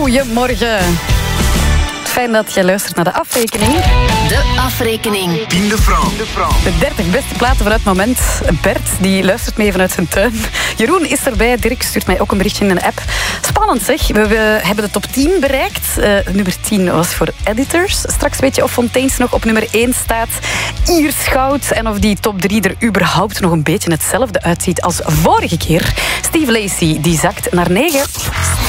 Goedemorgen. Fijn dat je luistert naar de afrekening. De afrekening. Pien de Frank. De 30 beste platen vanuit het moment. Bert die luistert mee vanuit zijn tuin. Jeroen is erbij. Dirk stuurt mij ook een berichtje in een app. Spannend zeg. We hebben de top 10 bereikt. Nummer 10 was voor editors. Straks weet je of Fontaine's nog op nummer 1 staat. Ierschout. En of die top 3 er überhaupt nog een beetje hetzelfde uitziet als vorige keer. Steve Lacy die zakt naar 9.